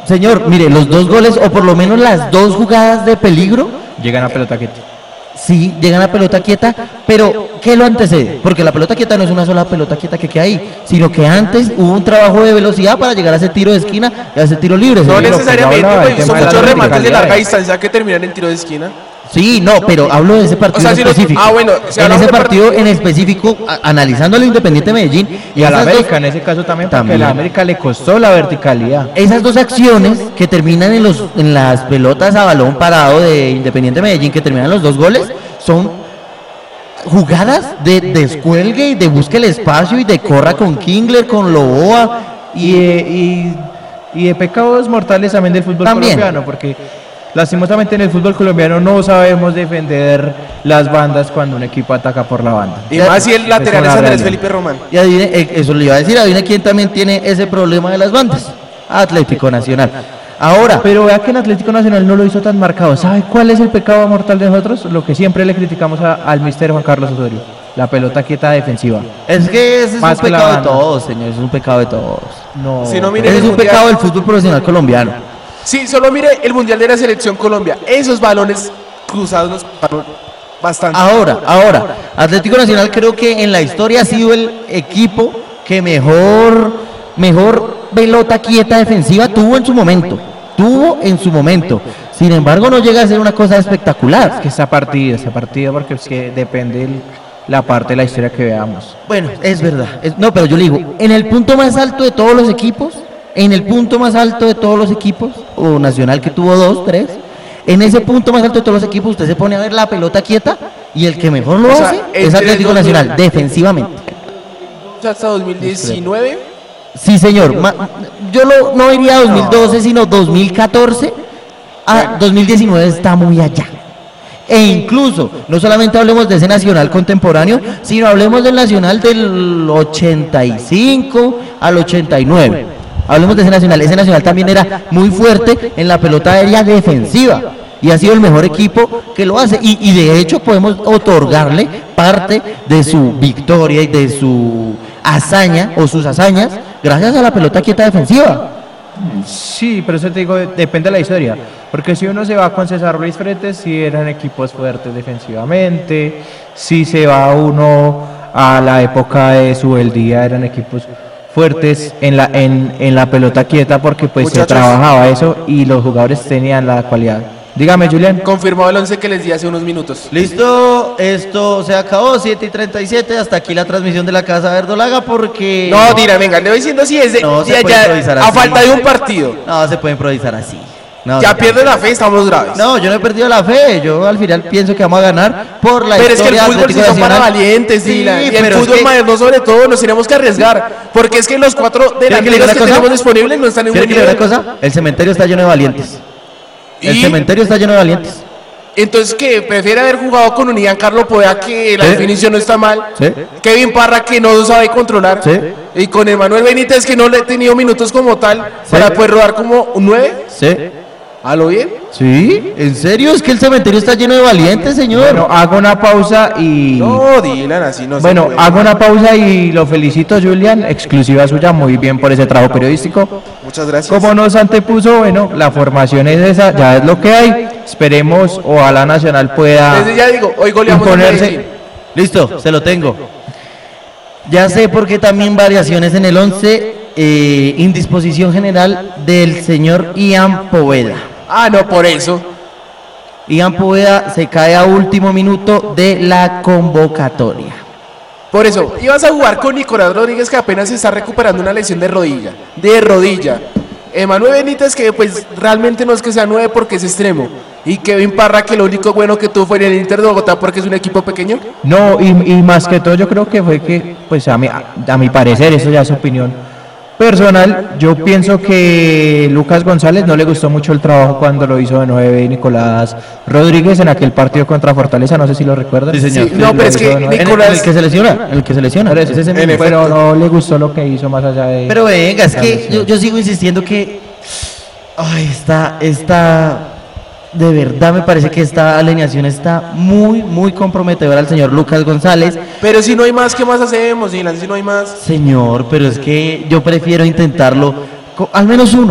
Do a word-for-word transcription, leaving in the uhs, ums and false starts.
Señor, mire, los dos goles, o por lo menos las dos jugadas de peligro, Llegan a pelota quieta. sí, llegan a pelota quieta, pero ¿qué lo antecede? Porque la pelota quieta no es una sola pelota quieta que queda ahí, sino que antes hubo un trabajo de velocidad para llegar a ese tiro de esquina y a ese tiro libre. No señor. necesariamente, hablaba del güey, tema son de la muchos remates de verticalidad. larga distancia que terminan en tiro de esquina. Sí, no, pero hablo de ese partido O sea, si en los- específico. ah, bueno, si en hablamos ese de partido partido- en específico, a- analizando al Independiente Medellín Y a la esas dos- América en ese caso también, porque También. a la América le costó la verticalidad. Esas dos acciones que terminan en, los, en las pelotas a balón parado de Independiente Medellín, que terminan los dos goles, son jugadas de descuelgue y de busque el espacio y de corra con Kingler, con Loboa. Y, eh, y, y de pecados mortales también del fútbol También. colombiano, porque lastimosamente en el fútbol colombiano no sabemos defender las bandas cuando un equipo ataca por la banda. Y Ya- más si el lateral una es Andrés realidad. Felipe Román. Y adivine, eh, eso le iba a decir, adivine quién también tiene ese problema de las bandas. Atlético Nacional. Ahora, Pero vea que en Atlético Nacional no lo hizo tan marcado. ¿Sabe cuál es el pecado mortal de nosotros? Lo que siempre le criticamos a- al mister Juan Carlos Osorio, la pelota quieta defensiva. es que ese es Más un que la pecado de banda. todos, señor, es un pecado de todos. No. Si no, mire Ese el es un mundial. pecado del fútbol profesional colombiano. Sí, solo mire el Mundial de la Selección Colombia. Esos balones cruzados nos pasaron bastante. Ahora, ahora, Atlético Nacional creo que en la historia ha sido el equipo que mejor, mejor pelota quieta defensiva tuvo en su momento. Tuvo en su momento. Sin embargo, no llega a ser una cosa espectacular. Es que está partido, está partido porque es que depende el- la parte de la historia que veamos. Bueno, es verdad. es- no, pero yo le digo, en el punto más alto de todos los equipos, en el punto más alto de todos los equipos, o Nacional que tuvo dos, tres, en ese punto más alto de todos los equipos, usted se pone a ver la pelota quieta y el que mejor lo O sea, hace es entre Atlético los dos- Nacional, defensivamente. Hasta dos mil diecinueve. Sí, señor. Ma- yo lo- no iría a dos mil doce, sino dos mil catorce. A dos mil diecinueve está muy allá. E incluso, no solamente hablemos de ese Nacional contemporáneo, sino hablemos del Nacional del ochenta y cinco al ochenta y nueve. Hablemos de ese Nacional. Ese Nacional también era muy fuerte en la pelota aérea defensiva. Y ha sido el mejor equipo que lo hace. Y, y de hecho podemos otorgarle parte de su victoria y de su hazaña o sus hazañas gracias a la pelota quieta defensiva. Sí, pero eso te digo, depende de la historia. Porque si uno se va con César Luis Fretes, si eran equipos fuertes defensivamente. Si se va uno a la época de Subeldía, eran equipos fuertes en la, en, en la pelota quieta, porque pues se Muchachos. trabajaba eso y los jugadores tenían la cualidad. Dígame, Julián. Confirmado el once que les di hace unos minutos. Listo, esto se acabó, siete y treinta y siete, hasta aquí la transmisión de la Casa Verdolaga porque... No, tira, venga, le voy diciendo si es de, No se ya- puede ya, improvisar a así. falta de un partido. No, se puede improvisar así. No, Ya se- pierde la fe, estamos graves. No, yo no he perdido la fe, yo al final pienso que vamos a ganar por la Pero es que el historia fútbol sí Atlético son para Nacional. valientes, Sí, Dylan. Y el pero es fútbol que- moderno sobre todo nos tenemos que arriesgar. Porque es que los cuatro que le diga delanteros una que cosa? tenemos disponibles no están en ¿Quiere buen que le diga nivel. una cosa? El cementerio está lleno de valientes. El ¿Y? cementerio está lleno de valientes. Entonces, ¿qué? Prefiere haber jugado con Unidad Carlos Poveda, que la Sí. definición no está mal. Sí. Kevin Parra, que no sabe controlar. Sí. Y con Emanuel Benítez, que no le he tenido minutos como tal, Sí. para poder rodar como un nueve. Sí. ¿A lo bien? Sí, ¿en serio? Es que el cementerio está lleno de valientes, señor. Bueno, hago una pausa y... No, Dylan, así no se Bueno, puede. hago una pausa y lo felicito, Julián, exclusiva suya, muy bien por ese trabajo periodístico. Muchas gracias. Como nos antepuso, bueno, la formación es esa, ya es lo que hay. Esperemos, ojalá Nacional pueda Desde ya digo, hoy goleamos a imponerse. Medellín. Listo, se lo tengo. Ya sé por qué también variaciones en el once, eh, indisposición general del señor Ian Poveda. Ah, no, por eso. Ian Poveda se cae a último minuto de la convocatoria. Por eso, ibas a jugar con Nicolás Rodríguez, que apenas se está recuperando una lesión de rodilla. De rodilla. Emanuel Benítez, que pues realmente no es que sea nueve porque es extremo. Y Kevin Parra, que lo único bueno que tuvo fue en el Inter de Bogotá porque es un equipo pequeño. No, y, y más que todo yo creo que fue que, pues a mi, a, a mi parecer, eso ya es opinión personal, yo pienso que Lucas González no le gustó mucho el trabajo cuando lo hizo de nueve Nicolás Rodríguez en aquel partido contra Fortaleza, no sé si lo recuerdan. Sí, señor. Sí, no, pero es que Lo hizo de nueve. En el, Nicolás- en el que se lesiona, en el que se lesiona. Pero, es ese mismo. pero no le gustó lo que hizo más allá de... Pero venga, es la que lesión. yo, yo sigo insistiendo que, ay, esta, esta, de verdad me parece que esta alineación está muy, muy comprometedora al señor Lucas González. Pero si no hay más, ¿qué más hacemos, Dylan? Si no hay más. Señor, pero es que yo prefiero intentarlo, co- al menos uno.